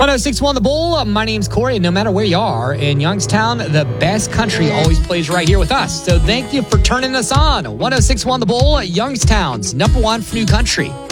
1061 The Bull. My name's Corey. No matter where you are in Youngstown, the best country always plays right here with us. So thank you for turning us on. 1061 The Bull, Youngstown's number one for new country.